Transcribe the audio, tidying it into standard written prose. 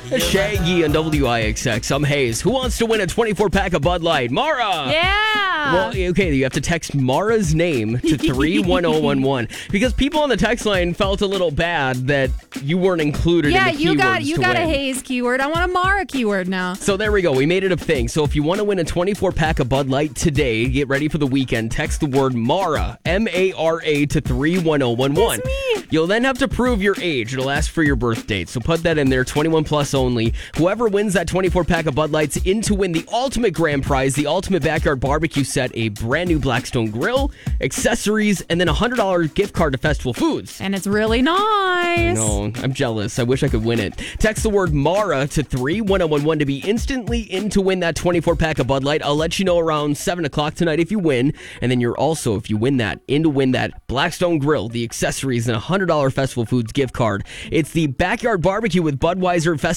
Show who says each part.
Speaker 1: Shaggy on WIXX. I'm Hayes. Who wants to win a 24-pack of Bud Light? Mara!
Speaker 2: Yeah!
Speaker 1: Well, okay, you have to text Mara's name to 31011 because people on the text line felt a little bad that you weren't included in the keywords
Speaker 2: you
Speaker 1: to
Speaker 2: got
Speaker 1: win.
Speaker 2: a Hayes keyword. I want a Mara keyword now.
Speaker 1: So there we go. We made it a thing. So if you want to win a 24-pack of Bud Light today, get ready for the weekend. Text the word Mara, M-A-R-A, to 31011.
Speaker 2: That's me.
Speaker 1: You'll then have to prove your age. It'll ask for your birth date. So put that in there, 21 plus only. Whoever wins that 24-pack of Bud Lights in to win the ultimate grand prize, the ultimate backyard barbecue set, a brand new Blackstone grill, accessories, and then a $100 gift card to Festival Foods.
Speaker 2: And it's really nice.
Speaker 1: No, I'm jealous. I wish I could win it. Text the word Mara to 31011 to be instantly in to win that 24-pack of Bud Light. I'll let you know around 7 o'clock tonight if you win. And then you're also, if you win that, in to win that Blackstone grill, the accessories, and a $100 Festival Foods gift card. It's the backyard barbecue with Budweiser Festival